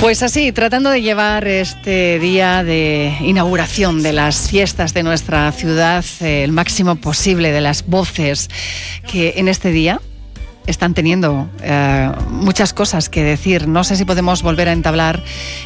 Pues así, tratando de llevar este día de inauguración de las fiestas de nuestra ciudad, el máximo posible de las voces que en este día están teniendo muchas cosas que decir. No sé si podemos volver a entablar